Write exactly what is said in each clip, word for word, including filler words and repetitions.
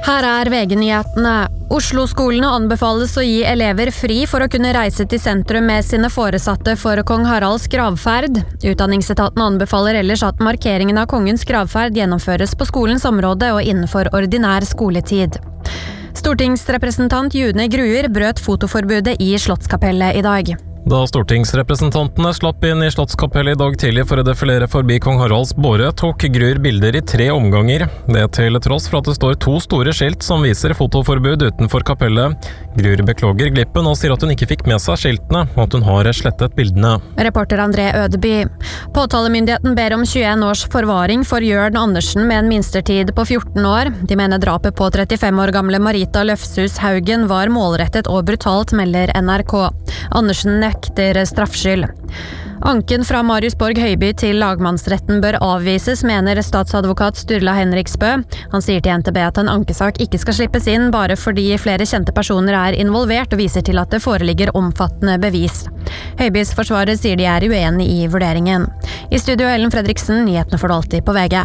Her er V G-nyhetene. Oslo-skolene anbefales å gi elever fri for å kunne reise til sentrum med sine foresatte for Kong Haralds gravferd. Utdanningsetaten anbefaler ellers at markeringen av kongens gravferd gjennomføres på skolens område og innenfor ordinær skoletid. Stortingsrepresentant June Gruer brøt fotoforbudet i Slottskapellet i dag. Da stortingsrepresentantene slapp inn i Slottskapellet i dag tidlig for å defilere forbi Kong Haralds båre, tok Gruer bilder i tre omganger. Det til tross for at det står to store skilt som viser fotoforbud utenfor kapellet. Gruer beklager glippen og sier at hun ikke fikk med seg skiltene, og at hun har slettet bildene. Reporter André Ødeby. Påtalemyndigheten ber om tjueen års forvaring for Jørn Andersen med en minstetid på fjorten år. De mener drapet på trettifem år gamle Marita Løfshus Haugen var målrettet og brutalt, melder N R K. Andersen nekter straffskyld. Anken fra Marius Borg Høiby til lagmannsretten bør avvises, mener statsadvokat Sturla Henriksbø. Han sier til N T B at en ankesak ikke skal slippes inn bare fordi flere kjente personer er involvert, og viser til at det foreligger omfattende bevis. Høibys forsvarer sier de er uenig i vurderingen. I studio Ellen Fredriksen, nyhetene får du alltid på V G.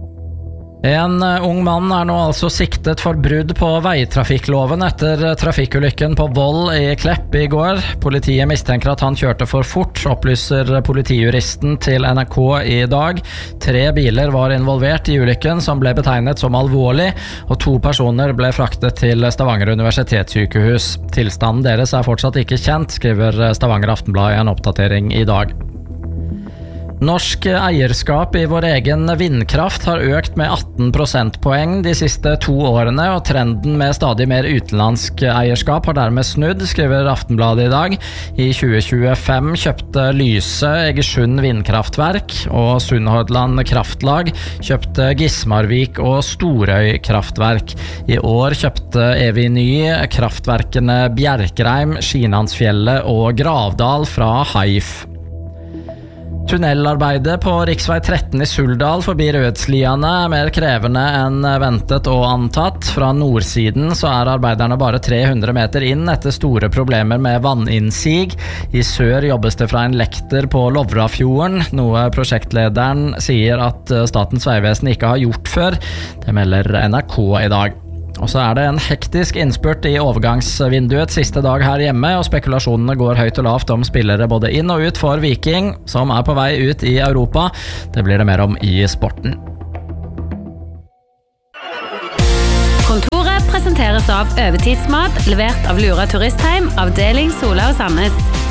En ung mann er nå altså siktet for brudd på veitrafikkloven etter trafikkulykken på Voll i Klepp i går. Politiet mistenker at han kjørte for fort, opplyser politijuristen til N R K i dag. Tre biler var involvert i ulykken, som ble betegnet som alvorlig, og to personer ble fraktet til Stavanger universitetssykehus. Tilstanden deres er fortsatt ikke kjent, skriver Stavanger Aftenblad i en oppdatering i dag. Norsk eierskap i vår egen vindkraft har økt med atten prosentpoeng de siste to årene, og trenden med stadig mer utenlandsk eierskap har dermed snudd, skriver Aftenbladet i dag. I tjue tjuefem kjøpte Lyse Egersund vindkraftverk, og Sunnhordland Kraftlag kjøpte Gismarvik og Storøy kraftverk. I år kjøpte Eviny kraftverkene Bjerkreim, Skilandsfjellet og Gravdal fra Haif. Tunnelarbeidet på riksvei tretten i Suldal forbi Rødsliane er mer krevende enn ventet og antatt. Fra nordsiden så er arbeiderne bare tre hundre meter inn etter store problemer med vanninnsig. I sør jobbes det fra en lekter på Lovrafjorden, noe prosjektlederen sier at Statens vegvesen ikke har gjort før. Det melder N R K i dag. Og så er det en hektisk innspurt i overgangsvinduet siste dag her hjemme, og spekulasjonene går høyt og lavt om spillere både inn og ut for Viking, som er på vei ut i Europa. Det blir det mer om i sporten. Kontoret presenteres av Øvetidsmat, levert av Lura Turistheim, avdeling Sola og Sandnes.